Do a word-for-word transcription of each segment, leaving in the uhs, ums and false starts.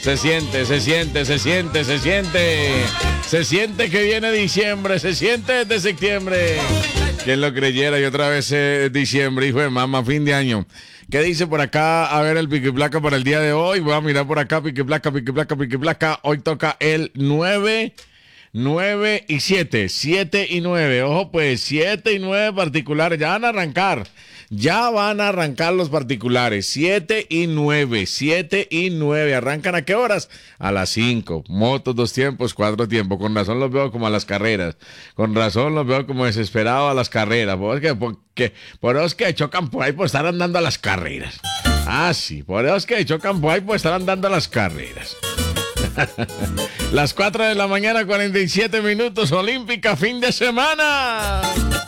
Se siente, se siente, se siente, se siente. Se siente que viene diciembre, se siente desde septiembre. Quien lo creyera, y otra vez es diciembre, hijo de mamá, fin de año. ¿Qué dice por acá? A ver el pique placa para el día de hoy. Voy a mirar por acá, pique placa, pique placa, pique placa. Hoy toca el nueve, nueve y siete. siete y nueve. Ojo pues, siete y nueve particulares. Ya van a arrancar. Ya van a arrancar los particulares. siete y nueve. siete y nueve. ¿Arrancan a qué horas? A las cinco. Motos, dos tiempos, cuatro tiempos. Con razón los veo como a las carreras. Con razón los veo como desesperados a las carreras. Por eso que, que, por eso que chocan por ahí por estar andando a las carreras. Ah, sí. Por eso que chocan por ahí por estar andando a las carreras. Las cuatro de la mañana, cuarenta y siete minutos. Olímpica, fin de semana.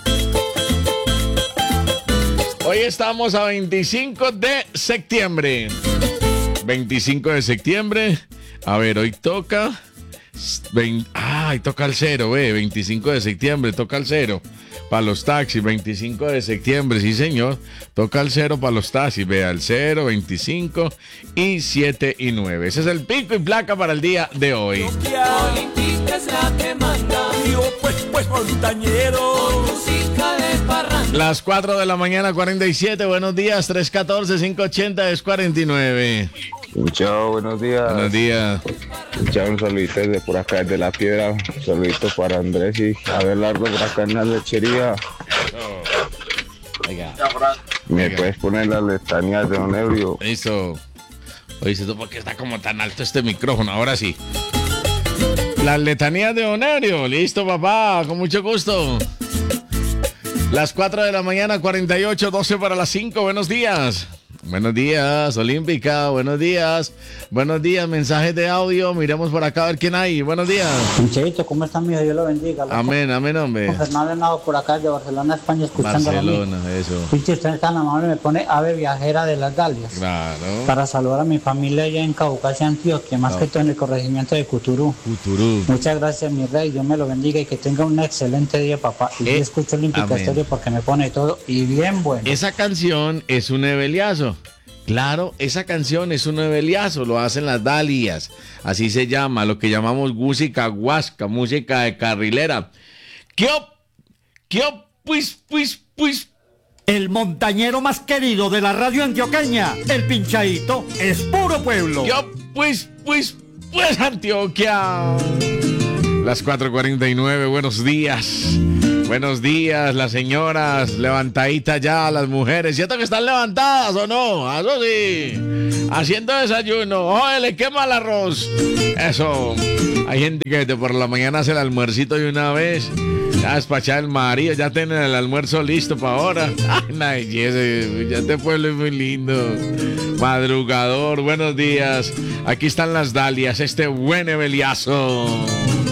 Hoy estamos a veinticinco de septiembre. veinticinco de septiembre. A ver, hoy toca... veinte, ah, hoy toca el cero, ve. veinticinco de septiembre, toca el cero. Para los taxis, veinticinco de septiembre, sí señor. Toca el cero para los taxis. Vea, el cero, veinticinco y siete y nueve. Ese es el pico y placa para el día de hoy. Olímpica es la que manda. Yo pues, pues montañero. Con música de parranda. Las cuatro de la mañana, cuarenta y siete. Buenos días, tres uno cuatro, cinco ocho cero, cuarenta y nueve. Chao, buenos días. Buenos días. Chao, un saludito desde por acá, desde La Piedra. Un saludito para Andrés y Abelardo por acá en la lechería. Oiga. ¿Me Oiga. puedes poner las letanías de Don Ebrio? Eso. Oye, ¿tú por qué está como tan alto este micrófono? Ahora sí. Las letanías de Onerio. Listo, papá. Con mucho gusto. Las cuatro de la mañana, cuarenta y ocho, doce para las cinco. Buenos días. Buenos días, Olímpica. Buenos días. Buenos días, mensajes de audio. Miremos por acá a ver quién hay. Buenos días. Pincheito, ¿cómo está, mijo? Dios lo bendiga. Loco. Amén, amén, hombre. Con Fernando Henao por acá de Barcelona, España, escuchando Barcelona, eso. Pinche, usted es tan amable, me pone ave viajera de las Dalias. Claro. Para saludar a mi familia allá en Caucasia, Antioquia, más No. que todo en el corregimiento de Cuturú. Futurú. Muchas gracias, mi rey. Dios me lo bendiga y que tenga un excelente día, papá. Y Eh, yo escucho Olímpica amén. Estéreo porque me pone todo y bien bueno. Esa canción es un ebeliazo. Claro, esa canción es un ebeliazo, lo hacen las Dalias. Así se llama, lo que llamamos música huasca, música de carrilera. ¿Qué op? ¿Qué op? Pues, pues, pues. El montañero más querido de la radio antioqueña, el Pinchaito, es puro pueblo. ¿Qué op? Pues, pues, pues, Antioquia. Las cuatro cuarenta y nueve, buenos días. Buenos días, las señoras levantaditas ya, las mujeres. ¿Cierto que están levantadas o no? Eso sí. Haciendo desayuno. Oye, le quema el arroz. Eso. Hay gente que desde por la mañana hace el almuercito de una vez. Ya despachar el marido, ya tienen el almuerzo listo para ahora. Ay, una belleza. Ya este pueblo es muy lindo. Madrugador, buenos días. Aquí están las Dalias, este buen ebeliazo.